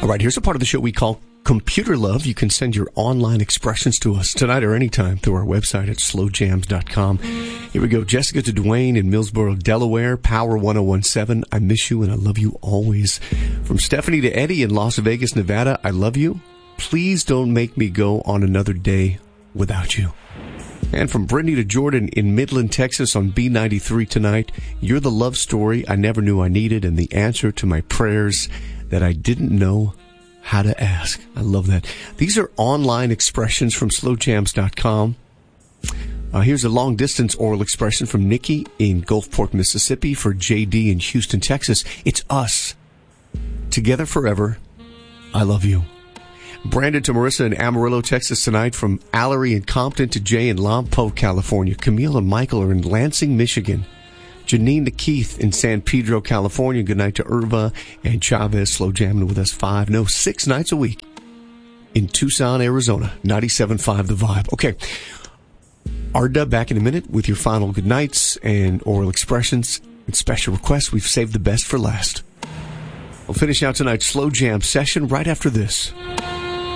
All right, here's a part of the show we call Computer Love. You can send your online expressions to us tonight or anytime through our website at slowjams.com. Here we go. Jessica to Dwayne in Millsboro, Delaware, Power 1017. I miss you and I love you always. From Stephanie to Eddie in Las Vegas, Nevada. I love you. Please don't make me go on another day without you. And from Brittany to Jordan in Midland, Texas on B93 tonight. You're the love story I never knew I needed and the answer to my prayers that I didn't know how to ask. I love that. These are online expressions from slowjams.com. Here's a long-distance oral expression from Nikki in Gulfport, Mississippi for JD in Houston, Texas. It's us. Together forever. I love you. Brandon to Marissa in Amarillo, Texas tonight. From Allery and Compton to Jay in Lompoc, California. Camille and Michael are in Lansing, Michigan. Janine to Keith in San Pedro, California. Good night to Irva and Chavez. Slow jamming with us 6 nights a week in Tucson, Arizona. 97.5 The Vibe. Okay. R-Dub back in a minute with your final good nights and oral expressions and special requests. We've saved the best for last. We'll finish out tonight's Slow Jam session right after this.